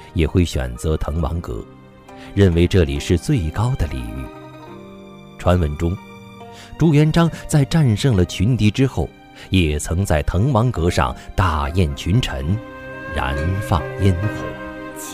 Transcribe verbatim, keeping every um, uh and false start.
也会选择滕王阁，认为这里是最高的礼遇。传闻中，朱元璋在战胜了群敌之后，也曾在滕王阁上大宴群臣，燃放烟火。